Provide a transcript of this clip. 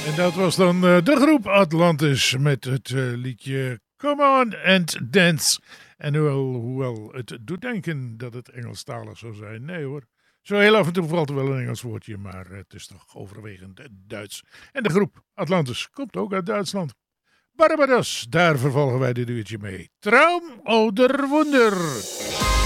En dat was dan de groep Atlantis met het liedje Come On and Dance. En hoewel het doet denken dat het Engelstalig zou zijn. Nee hoor, zo heel af en toe valt er wel een Engels woordje, maar het is toch overwegend Duits. En de groep Atlantis komt ook uit Duitsland. Barbados, daar vervolgen wij dit uurtje mee. Traum oder Wunder.